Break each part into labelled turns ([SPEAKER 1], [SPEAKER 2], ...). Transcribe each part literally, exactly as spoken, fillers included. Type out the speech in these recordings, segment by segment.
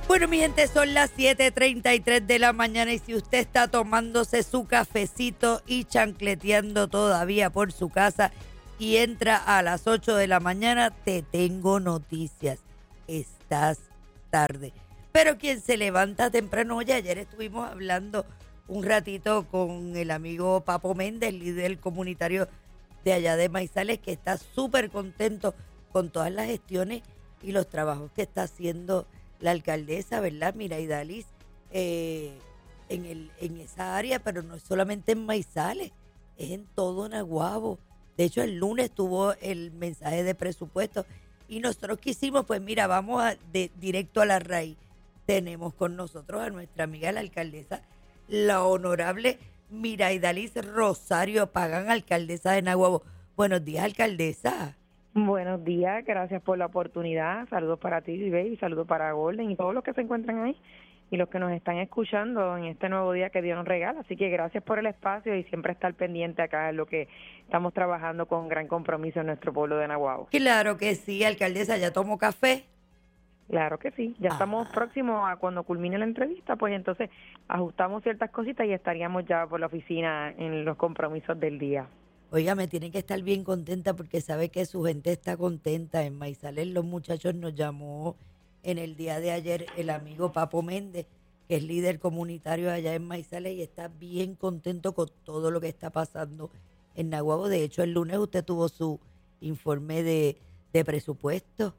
[SPEAKER 1] Bueno, mi gente, son las siete treinta y tres de la mañana y si usted está tomándose su cafecito y chancleteando todavía por su casa y entra a las ocho de la mañana, te tengo noticias. Estás tarde. Pero quien se levanta temprano, oye, ayer estuvimos hablando un ratito con el amigo Papo Méndez, líder comunitario de allá de Maizales, que está súper contento con todas las gestiones y los trabajos que está haciendo la alcaldesa, ¿verdad? Miraida Liz, eh, en, el, en esa área, pero no es solamente en Maizales, es en todo Naguabo. De hecho, el lunes tuvo el mensaje de presupuesto y nosotros quisimos, pues mira, vamos a, de, directo a la raíz. Tenemos con nosotros a nuestra amiga la alcaldesa, la honorable Miraida Liz Rosario Pagán, alcaldesa de Naguabo. Buenos días, alcaldesa.
[SPEAKER 2] Buenos días, gracias por la oportunidad. Saludos para ti, Baby, saludos para Golden y todos los que se encuentran ahí y los que nos están escuchando en este nuevo día que Dios nos regala. Así que gracias por el espacio y siempre estar pendiente acá en lo que estamos trabajando con gran compromiso en nuestro pueblo de Naguabo.
[SPEAKER 1] Claro que sí, alcaldesa, ¿ya tomó café?
[SPEAKER 2] Claro que sí, ya ah. estamos próximos a cuando culmine la entrevista, pues entonces ajustamos ciertas cositas y estaríamos ya por la oficina en los compromisos del día.
[SPEAKER 1] Oiga, me tienen que estar bien contenta porque sabe que su gente está contenta. En Maizales los muchachos nos llamó en el día de ayer el amigo Papo Méndez, que es líder comunitario allá en Maizales y está bien contento con todo lo que está pasando en Naguabo. De hecho, el lunes usted tuvo su informe de, de presupuesto.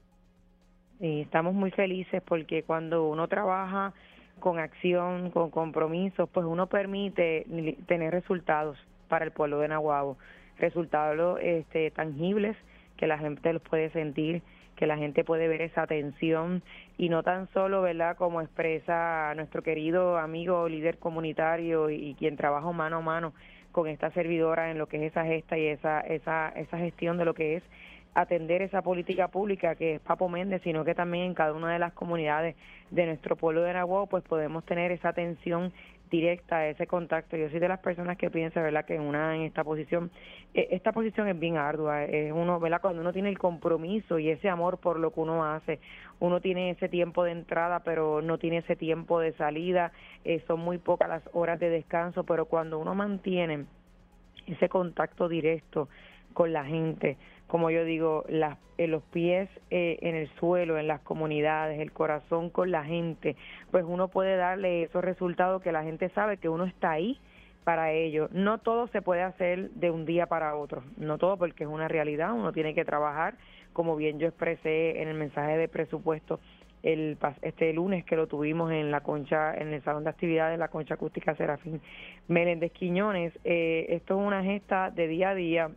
[SPEAKER 2] Sí, estamos muy felices porque cuando uno trabaja con acción, con compromisos, pues uno permite tener resultados para el pueblo de Naguabo, resultados este, tangibles que la gente los puede sentir, que la gente puede ver esa atención y no tan solo, ¿verdad?, como expresa nuestro querido amigo líder comunitario y, y quien trabaja mano a mano con esta servidora en lo que es esa gesta y esa esa esa gestión de lo que es atender esa política pública que es Papo Méndez, sino que también en cada una de las comunidades de nuestro pueblo de Naguabo pues podemos tener esa atención directa, ese contacto. Yo soy de las personas que piensan, ¿verdad?, que una en esta posición, eh, esta posición es bien ardua, es uno, ¿verdad?, cuando uno tiene el compromiso y ese amor por lo que uno hace, uno tiene ese tiempo de entrada, pero no tiene ese tiempo de salida, eh, son muy pocas las horas de descanso, pero cuando uno mantiene ese contacto directo con la gente, como yo digo, las, eh, los pies eh, en el suelo, en las comunidades, el corazón con la gente, pues uno puede darle esos resultados que la gente sabe que uno está ahí para ello. No todo se puede hacer de un día para otro, no todo porque es una realidad, uno tiene que trabajar, como bien yo expresé en el mensaje de presupuesto el este lunes que lo tuvimos en la concha, en el salón de actividades de la Concha Acústica Serafín Meléndez Quiñones. Eh, esto es una gesta de día a día,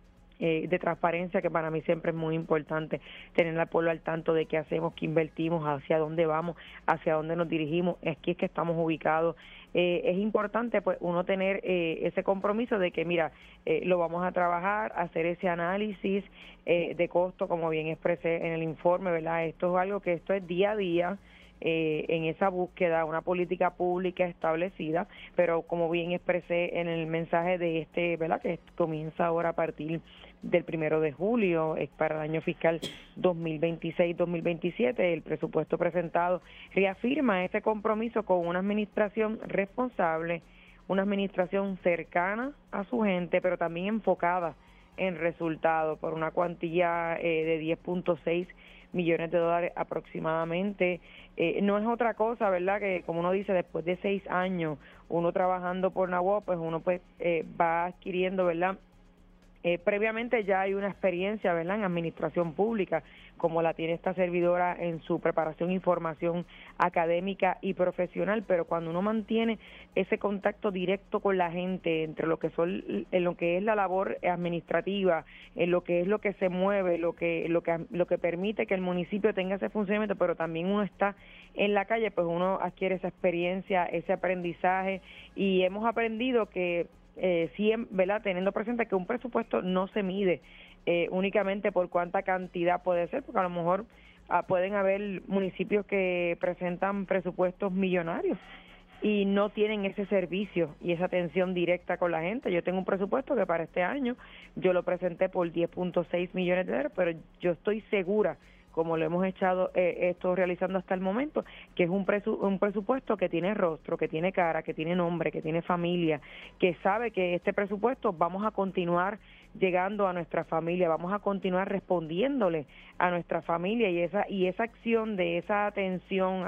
[SPEAKER 2] Eh, de transparencia, que para mí siempre es muy importante tener al pueblo al tanto de qué hacemos, qué invertimos, hacia dónde vamos, hacia dónde nos dirigimos, aquí es que estamos ubicados. Eh, es importante pues uno tener eh, ese compromiso de que mira, eh, lo vamos a trabajar, hacer ese análisis eh, de costo, como bien expresé en el informe, ¿verdad? Esto es algo que esto es día a día, Eh, en esa búsqueda, una política pública establecida, pero como bien expresé en el mensaje de este, ¿verdad?, que comienza ahora a partir del primero de julio, es para el año fiscal dos mil veintiséis dos mil veintisiete, el presupuesto presentado reafirma ese compromiso con una administración responsable, una administración cercana a su gente, pero también enfocada en resultados, por una cuantía eh, de diez punto seis millones de dólares aproximadamente. Eh, no es otra cosa, ¿verdad?, que como uno dice, después de seis años uno trabajando por Naguabo, pues uno pues eh, va adquiriendo, ¿verdad?, Eh, previamente ya hay una experiencia, ¿verdad?, en administración pública, como la tiene esta servidora en su preparación y formación académica y profesional, pero cuando uno mantiene ese contacto directo con la gente, entre lo que son, en lo que es la labor administrativa, en lo que es lo que se mueve, lo que, lo que, lo que permite que el municipio tenga ese funcionamiento, pero también uno está en la calle, pues uno adquiere esa experiencia, ese aprendizaje, y hemos aprendido que Eh, siempre, ¿verdad?, teniendo presente que un presupuesto no se mide eh, únicamente por cuánta cantidad puede ser, porque a lo mejor ah, pueden haber municipios que presentan presupuestos millonarios y no tienen ese servicio y esa atención directa con la gente. Yo tengo un presupuesto que para este año yo lo presenté por diez punto seis millones de dólares, pero yo estoy segura como lo hemos echado eh, esto realizando hasta el momento, que es un, presu un presupuesto que tiene rostro, que tiene cara, que tiene nombre, que tiene familia, que sabe que este presupuesto vamos a continuar llegando a nuestra familia, vamos a continuar respondiéndole a nuestra familia, y esa y esa acción de esa atención